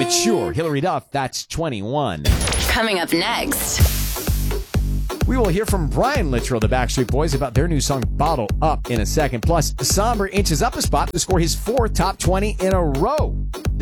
Mature, Hillary Duff, that's 21. Coming up next. We will hear from Brian Littrell, the Backstreet Boys, about their new song, Bottle Up, in a second. Plus, Somber inches up a spot to score his 4th top 20 in a row.